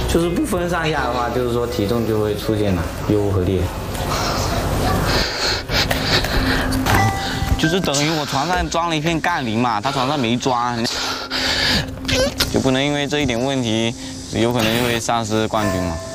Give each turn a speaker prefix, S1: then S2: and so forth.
S1: 就是不分上下的话，就是说体重就会出现了优和劣。
S2: 就是等于我床上装了一片杠铃嘛，他床上没装，就不能因为这一点问题，有可能就会丧失冠军嘛。